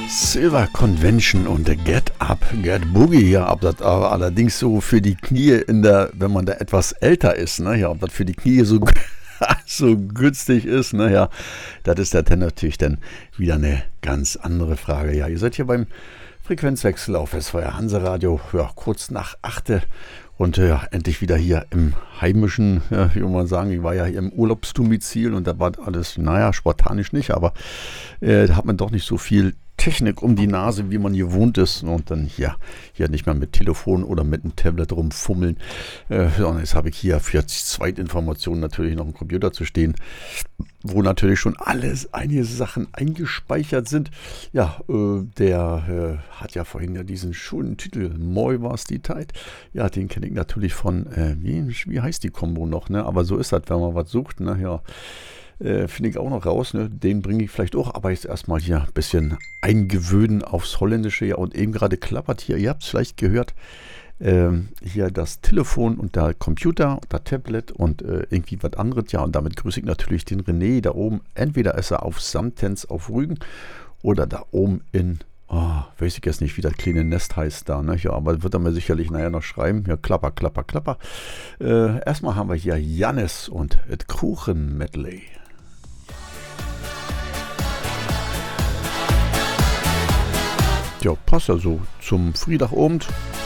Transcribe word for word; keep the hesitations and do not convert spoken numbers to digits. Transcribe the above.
Silver Convention und Get Up, Get Boogie, ja, ob das aber allerdings so für die Knie in der, wenn man da etwas älter ist, ne, ja, ob das für die Knie so, so günstig ist, ne, ja, das ist ja dann natürlich dann wieder eine ganz andere Frage. Ja, ihr seid hier beim Frequenzwechsel auf S V R Hanseradio, ja, kurz nach achte und äh, ja, endlich wieder hier im heimischen, ja, wie man sagen, ich war ja hier im Urlaubsdomizil und da war alles, naja, spartanisch nicht, aber äh, da hat man doch nicht so viel Technik um die Nase, wie man gewohnt ist und dann ja, hier nicht mehr mit Telefon oder mit einem Tablet rumfummeln. Äh, und jetzt habe ich hier für Zweitinformationen natürlich noch einen Computer zu stehen, wo natürlich schon alles, einige Sachen eingespeichert sind. Ja, äh, der äh, hat ja vorhin ja diesen schönen Titel, Moi war's die Zeit. Ja, den kenne ich natürlich von, äh, wie, wie heißt die Kombo noch, ne? Aber so ist das, wenn man was sucht, ne? Ja. Äh, finde ich auch noch raus, ne? Den bringe ich vielleicht auch, aber jetzt erstmal hier ein bisschen eingewöhnen aufs Holländische. Ja, und eben gerade klappert hier, ihr habt es vielleicht gehört, ähm, hier das Telefon und der Computer und der Tablet und äh, irgendwie was anderes. Ja, und damit grüße ich natürlich den René da oben. Entweder ist er auf Samtens auf Rügen oder da oben in, oh, weiß ich jetzt nicht, wie das kleine Nest heißt da, ne? Ja, aber wird er mir sicherlich nachher noch schreiben. Ja, klapper, klapper, klapper. Äh, erstmal haben wir hier Jannis und das Kuchen-Medley. Ja, passt ja so zum Freitagabend.